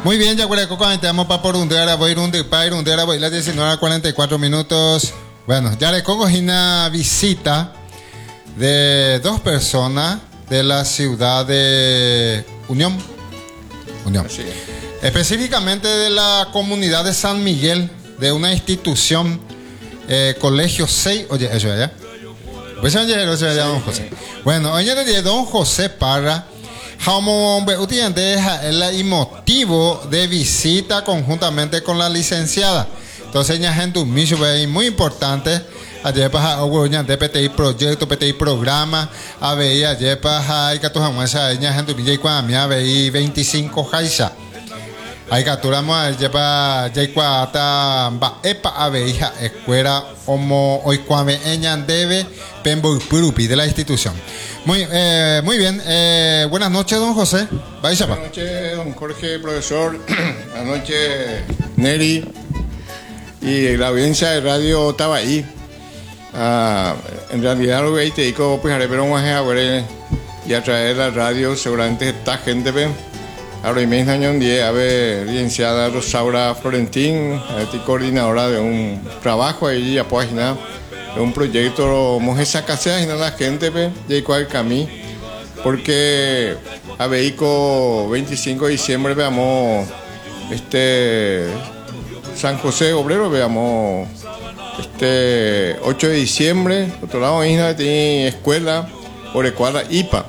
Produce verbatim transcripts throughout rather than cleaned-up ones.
Muy bien, ya cuando comentamos para por un día, voy a ir un día, para ir un día, voy a las diecinueve a cuarenta y cuatro minutos. Bueno, ya le cojo una visita de dos personas de la ciudad de Unión. Unión. Sí. Específicamente de la comunidad de San Miguel, de una institución, eh, Colegio seis. Oye, eso allá. Pues oye, eso allá, don José. Bueno, oye, de don José Parra. El motivo de visita conjuntamente con la licenciada. Entonces, ya gente muy importante. Ayer para ya de P T I proyecto, P T I programa, a ver ayer para que tu jamás ya gente me cuando me había veinticinco jaisa. Hay que turamos ayer para ya cuata va epa a ver hija escuela como hoy cuando ella debe pembo purupi de la institución. Muy, eh, muy bien. Eh, buenas noches, don José. Buenas noches, don Jorge, profesor. Buenas noches, Neri. Y la audiencia de radio estaba ahí. Ah, en realidad lo que ahí te digo, pues haré pero vamos a ver y a través de la radio seguramente esta gente ve. Ahora mismo año día a ver licenciada Rosaura Florentín, coordinadora de un trabajo ahí a página. Un proyecto mujer sacasea y no la gente ve de cual camino porque a vehículo veinticinco de diciembre veamos este San José Obrero veamos este ocho de diciembre otro lado isla tiene escuela por el cual I P A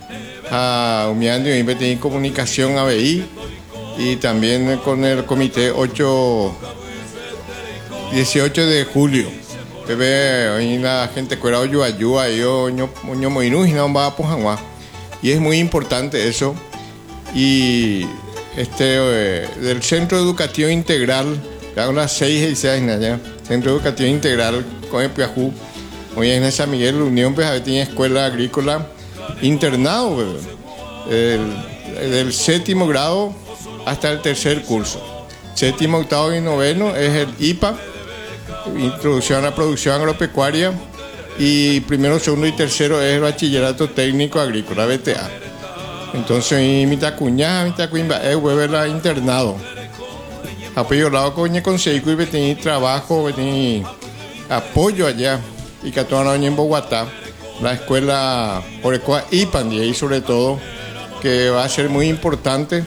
a Humiando y tiene comunicación A B I y también con el comité ocho dieciocho de julio. Bebé, hoy la gente cuera yo ayuda yo ño ño muy no no va a poner y es muy importante eso y este eh, del Centro Educativo Integral hago las seis y seis allá Centro Educativo Integral con el Piajú hoy en San Miguel Unión pues tiene escuela agrícola internado bebé, el, del séptimo grado hasta el tercer curso séptimo octavo y noveno es el I P A Introducción a la producción agropecuaria y primero, segundo y tercero es el bachillerato técnico agrícola B T A. Entonces mi tacuña, mi tacuimba es huevela internado. Apoyo lado coña consejo y tenía trabajo, tenía apoyo allá y que toda en Bogotá, la escuela por el cual I P A y ahí sobre todo que va a ser muy importante.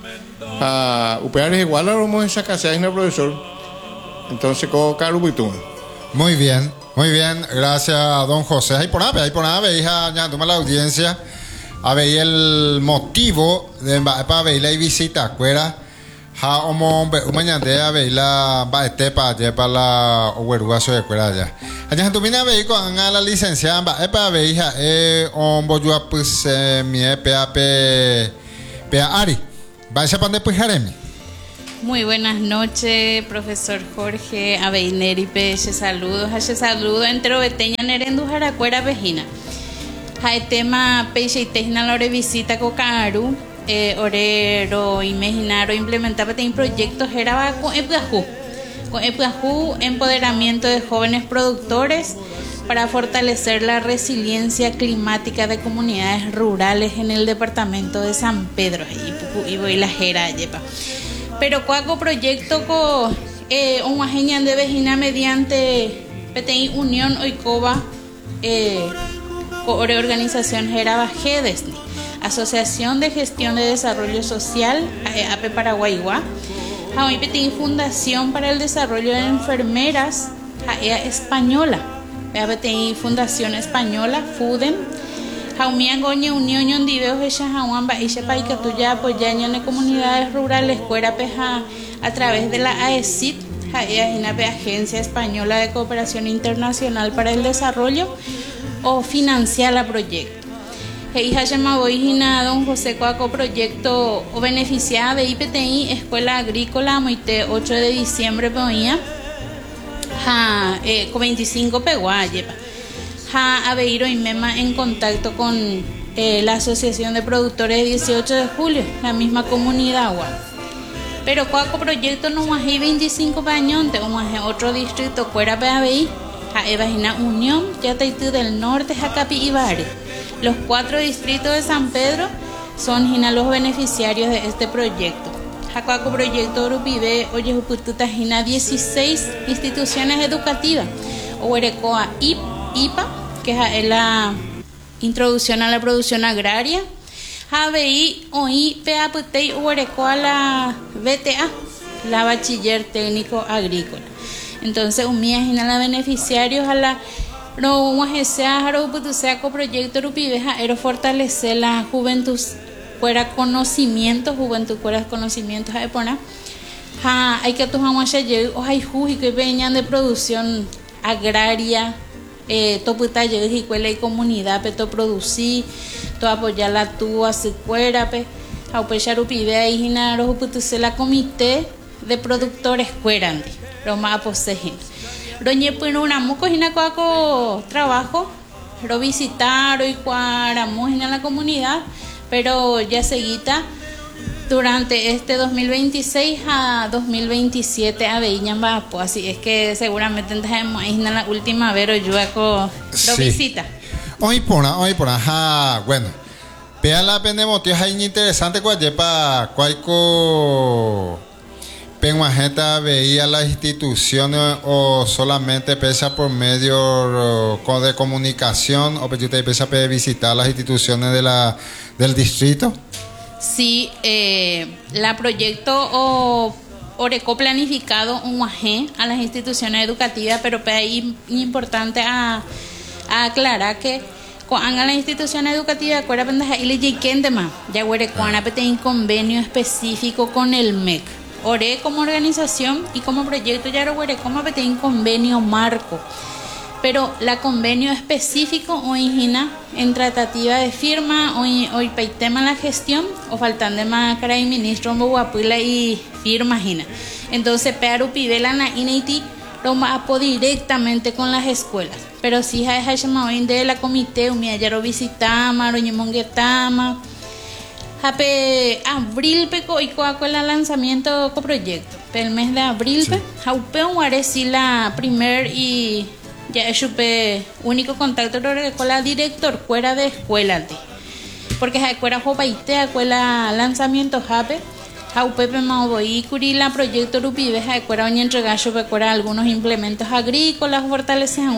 A U P A es igual a lo mejor esa casa es el profesor. Entonces, con Carlos Buitún. Muy bien, muy bien. Gracias, don José. Ahí por nada, ahí por nada, hija, ya toma la audiencia. A ver el motivo de para ver la visita, ¿cuera? Ja, homo, mañana de a ver la va este para allá para la Owerugazo de cuera allá. Allá tú vienes a ver con la licenciada, va para ver hija, eh, hombo yo pues mi P A P P A Ari. Va a ser para después Jeremy. Muy buenas noches, profesor Jorge Abeineri Peche, saludos, hace saludo entero beteña nerendu jaracuera vejina. Hay tema Peche y tejna la ore visita cocaru, eh, orero imaginar o implementar en proyectos era con Epgajú, con Epgajú empoderamiento de jóvenes productores para fortalecer la resiliencia climática de comunidades rurales en el departamento de San Pedro y voy la jera yepa. Pero cuaco proyecto con eh, un ageña de vejina mediante P T I Unión Oicoba eh, con organización Geraba Gedesni Asociación de Gestión de Desarrollo Social eh, A P Paraguayua Jaoy P T I Fundación para el Desarrollo de Enfermeras Jaea Española P T I Fundación Española FUDEN Jaumía Goña Unión Yondiveo Jesha Jauan Baisha Paicatuya apoyaña en comunidades rurales Cuera Peja a través de la A E C I T Jaea Jinape Agencia Española de Cooperación Internacional para el Desarrollo o financiar la proyecto. Heija Yamaboijina don José Coaco proyecto o beneficiada de I P T I Escuela Agrícola Moite ocho de diciembre Poía ja eh, con veinticinco peguayepa. Ja Aveiro y Mema en contacto con eh, la Asociación de Productores dieciocho de julio, la misma comunidad agua. Pero cuaco proyecto no más veinticinco pañonte o más otro distrito fuera P A B I, ja Evagina Unión, Yataitú del Norte, Jacapi y Bari. Los cuatro distritos de San Pedro son los beneficiarios de este proyecto. Jacuaco proyecto Rupibe, oye, Jupututajina, dieciséis instituciones educativas. Oerecoa I P A, que es la introducción a la producción agraria. Javeí, OI, Peaputei, Oerecoa la B T A, la bachiller técnico agrícola. Entonces, un mías a la beneficiarios a la no sea co proyecto Rupibeja era fortalecer la juventud fuera conocimiento, juventud fuera conocimientos de pona. Ha hay que tomar más allá o hay juji que venían de producción agraria, eh, toputa y cuela y comunidad peto producir, to apoyar la tua se fuera pe, a pechar Rupibe y ginaro putuse la comité de productores cuerandi, Roma aposejin. Roñe pues una muco hina cuaco trabajo, ro visitar y cuaramos en la comunidad, pero ya seguita durante este dos mil veintiséis a dos mil veintisiete a Beñamba, pues así es que seguramente entramos en la última vez o yo hago ro visita. Hoy por hoy por ajá, bueno. Vea la pendemotios hay interesante cuál lleva cualco Penguajeta veía las instituciones o solamente pesa por medio de comunicación o pesa por visitar las instituciones de la, del distrito. Sí, eh, la proyecto o Oreco planificado un guajé a las instituciones educativas, pero es importante a, a aclarar que cuando las instituciones educativas acuerdan de ahí le lleguen de más ya Orecoana tiene un convenio específico con el M E C. Ore como organización y como proyecto ya lo como tiene un convenio marco, pero la convenio específico o ingina en tratativa de firma hoy hoy tema la gestión o faltan de más cara y ministro Boguapila y firma gina. Entonces Pearu Pivela na Initi lo apo directamente con las escuelas, pero si hay hay de la comité umia ya lo visitama lo ñemonguetama Hape abril peco y coaco el lanzamiento co proyecto. El mes de abril pe haupe si la primer y ya chupe único contacto con la director fuera de escuela de. Porque ha escuela jopaite escuela lanzamiento hape haupe pe mau y curila proyecto Rupibe ha escuela oña entregar chupe cuera algunos implementos agrícolas fortalecer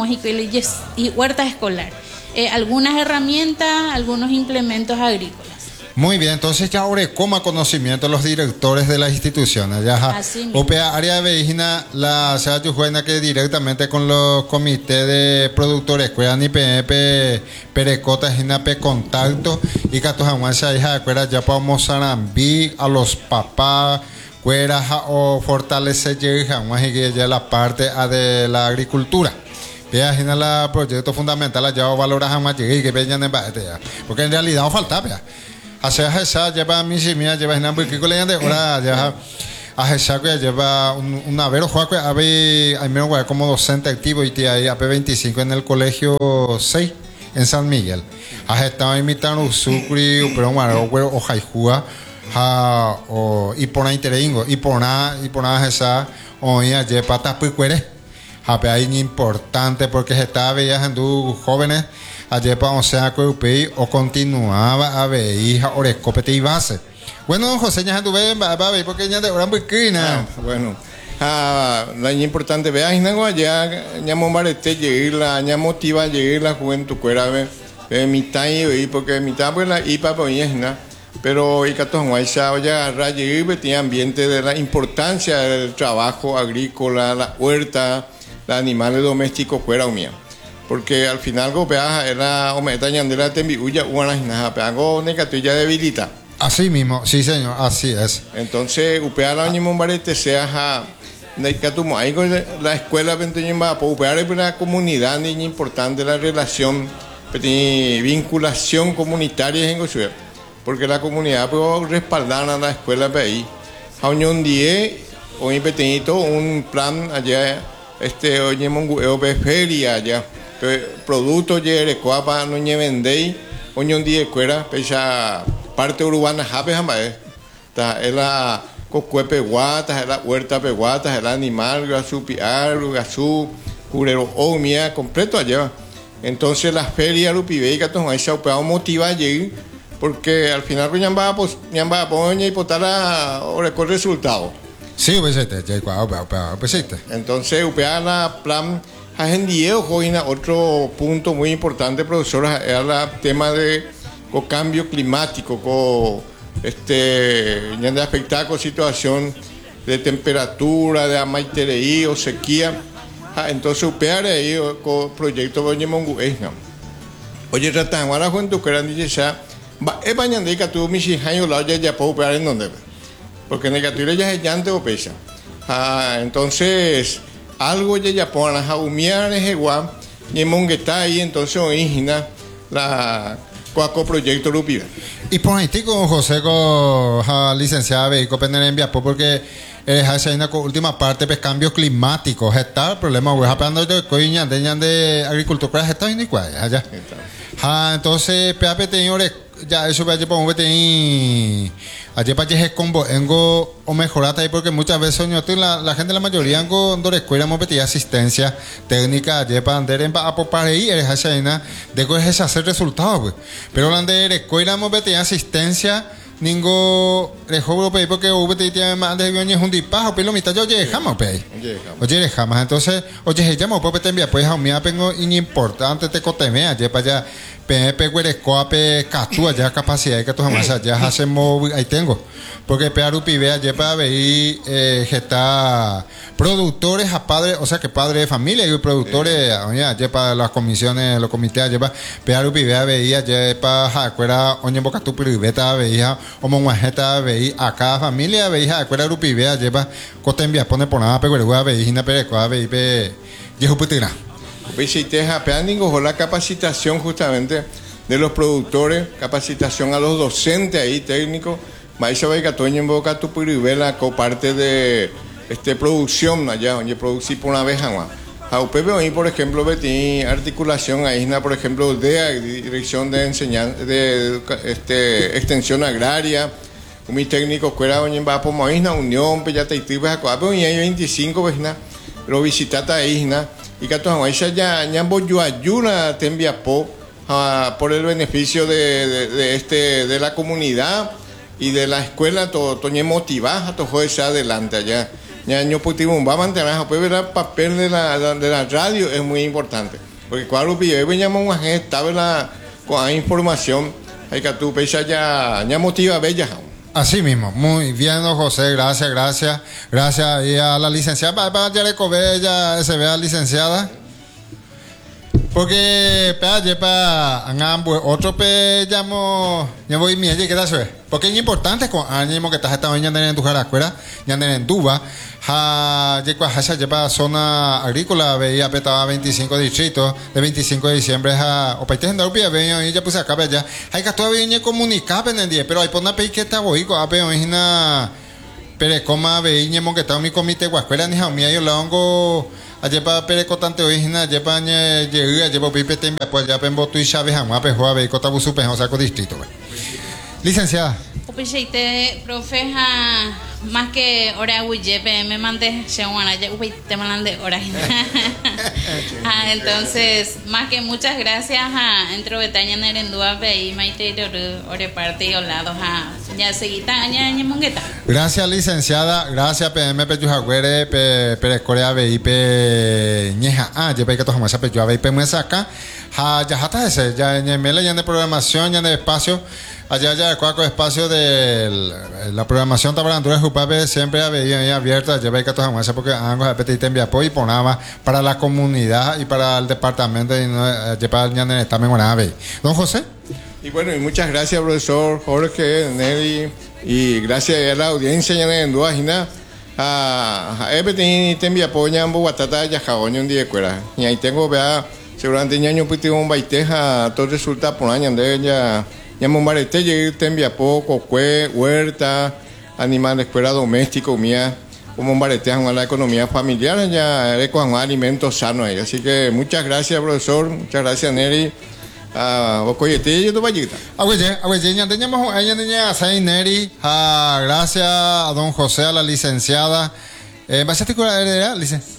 y huertas escolar. Eh, algunas herramientas, algunos implementos agrícolas. Muy bien, entonces ya ahora como conocimiento los directores de las instituciones. Ya Opea área de Vejina, la sea juega que directamente con los comités de productores, cuedan y P P, Perecota, P contacto y que todos aguanza hija de ya podemos sarambi a los papás, cuera o fortalecer ya la parte de la agricultura. Vea, la proyecto fundamental ya valora jamás llegué que vean en porque en realidad no falta, vea. Hace esa lleva mi simia lleva en ambos que le de ahora ya a esa que lleva un avero juego a ver hay menos como docente activo y ahí a P veinticinco en el colegio seis en San Miguel. Ha estado imitando un sucri pero bueno o jaijua ha o y por interingo y por nada y por nada esa o ya lleva tapucuere. Ha pe ahí importante porque se está viajando jóvenes ayer para o sea que o continuaba a ver hija orecopete y base. Bueno, don José, ya tú ves, va a ver porque ya de ahora muy ah, bueno, ah, la importante vea y no ya ya momarete llegar la ya motiva llegar la juventud cuera ve mitad y porque mitad pues la ipa pues ya pero y que todo guaysa ya raye tiene ambiente de la importancia del trabajo agrícola, la huerta, los animales domésticos fuera mía. Porque al final go peaja era o me dañan de la tembiuya una nada peago negativo debilita. Así mismo, sí señor, así es. Entonces upea la ni mombarete sea de que tu ahí la escuela venteña para upear una comunidad ni importante la relación ni vinculación comunitaria en Gosuer. Porque la comunidad puede respaldar a la escuela de ahí. A un día hoy pequeñito un plan allá este oye mongueo feria allá. Productos de Ecuapa no vendéis hoy un día cuera pecha parte urbana jape jamás ta es la cocue peguatas es la huerta peguatas el animal gasú piar gasú curero o mía completo allá entonces la feria lupibe que todos esa opera motiva allí porque al final pues ñamba pues ñamba poña y potara ahora con resultado. Sí, pues este, ya cuál, pues este. Entonces, upea la plan agendieo joina otro punto muy importante, profesora, es el tema de con cambio climático, con este de afectar con situación de temperatura, de amaitereí o sequía. Entonces, upea ahí con proyecto de Mongueina. Oye, tratan ahora junto que eran dice ya, va es bañando que tú mi hijo la ya ya puedo operar en donde, porque negativo ya es llante o pesa. Ah, entonces algo ya ya ponen a humear en igual y en mongueta ahí entonces origina la cuaco proyecto Lupiva. Y por ahí con José con la licenciada Veico Penel en Viapo porque es una última parte de cambios climáticos está el problema we're hablando de coña de de agricultura está en igual allá. Ah, entonces P A P señores ya eso va a llevar un tener allí para que combo engo o mejorata ahí porque muchas veces yo la, la gente la mayoría engo donde escuela hemos pedido asistencia técnica allí para andar en para para ahí es esa de que es hacer resultados pues pero la de escuela hemos pedido asistencia ningo rejobo pe porque u te tiene más de viones un dipajo pero mitad yo oye jamás pe oye jamás entonces oye llamo pues te envía pues a mí apengo importante te cotemea allí para allá pe pe huerescoa pe catúa ya capacidad que tú jamás ya hacemos ahí tengo porque pe arupi vea allí para ver eh está productores a padres o sea que padres de familia y productores oye allí para las comisiones los comités allí para pe arupi vea veía allí para acuera oñe boca tu priveta veía o monguajeta veí a cada familia veía acuera arupi vea lleva cotembia pone por nada pe huerescoa veía perecoa veí pe yehuputina. Visiteja Peandingo la capacitación justamente de los productores, capacitación a los docentes ahí técnicos, Maísa Baicatoña en Boca Tupiribela, con parte de este producción allá, donde producir por una vez jamás. A U P B hoy, por ejemplo, tiene articulación ahí, por ejemplo, de dirección de enseñanza, de este, extensión agraria, mi técnico escuela donde va por Maísna, Unión, Pellata y Tibas, y hay veinticinco veces, lo visitata ahí, y que todos ya ya voy ayuda te envía po por el beneficio de, de, de este de la comunidad y de la escuela todo toñe motivada todo eso adelante allá ya año putimos va a mantener pues ver el papel de la de la radio es muy importante porque cuando pide veníamos a estaba la con la información hay que tú pesa ya ya motiva bella. Así mismo, muy bien, don José, gracias, gracias, gracias y a la licenciada, para ya le cobe ella se vea licenciada, porque para para ambos otro pe llamo ya voy mi allí que eso es, porque es importante con ánimo que estás esta mañana en tu escuela, ya en Duba, ha ya cuando se lleva zona agrícola veía petaba veinticinco distritos de veinticinco de diciembre a o países en Europa veía y ya puse acá ya hay que todavía viene comunicar en el día pero hay por una pe que está boico a pe es una pero como veía que está mi comité guascuela ni a mí yo la hongo allá para pereco tanto original allá para llegar allá para pipe te pues ya pen botu y sabe jamás pe joa ve cota busu pe o sea con distrito licenciada Upicheite profe más que hora huyepe me mandé chewana ya uy te mandé hora ah entonces más que muchas gracias a Entro Betaña Nerendúa ve maite ore parte y lado a ya seguita aña mongueta. Gracias licenciada, gracias P M P Yujaguere pe pe Corea ve pe ñeja ah ya ve que todos más pe yo ve pe muesa acá ha ya hasta ese ya en mela ya de programación ya de espacio allá ya el cuarto espacio de la programación tabarandura Jupabe siempre ha venido abierta ya ve que todos más porque ambos apetite envía apoyo y ponaba para la comunidad y para el departamento y no llevar ya en también una vez. Don José. Y bueno, y muchas gracias profesor Jorge, Nelly y gracias a la audiencia ya en Duajina a a Epetín te envía apoyo ambos guatata ya jaboño un día escuela y ahí tengo vea seguramente ñaño piti un baiteja todo resulta por año de ella ya mombarete llegué te envía poco cue huerta animal escuela doméstico mía como mombarete a la economía familiar ya con alimentos sanos ahí así que muchas gracias profesor muchas gracias Nelly ah ocoyete yo te vayita oye oye ya teníamos ella niña Sai Neri ah gracias a don José a la licenciada eh vas a articular licenciada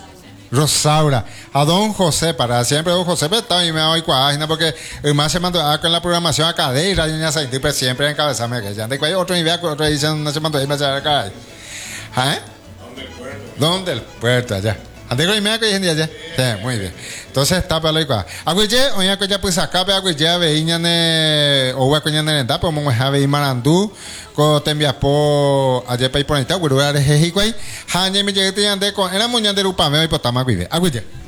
Rosaura, a don José, para siempre don José, pero también me voy cuágina porque más se mandó con la programación acá de radio ya se pero siempre encabezame que ya de cuál otro nivel otro dicen no se mandó ahí me sale acá. ¿Eh? ¿Dónde el puerto? ¿Dónde el puerto allá? Ande con me que dicen allá. Sí, muy bien. Entonces está para lo igual. Aguille, oye que ya pues acá pe aguille veíña ne o wa coña ne da, pues mo have marandú co te envía po allá pa ir por ahí, güey, eres jejico ahí. Hañe me llegué te ande con era muñan de lupa me voy por tama aguille. Aguille.